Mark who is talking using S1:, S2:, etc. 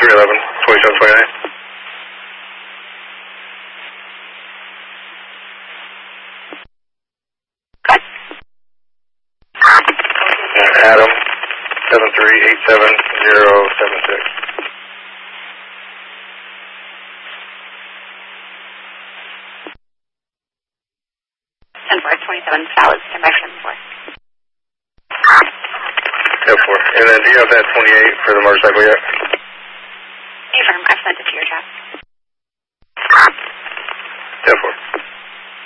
S1: 311, 2729. Adam, 7387076.
S2: And 427 valid, stand by for 4.
S1: Yeah, 4. And then do you have that 28 for the motorcycle yet?
S2: Affirm, I've sent it to your job.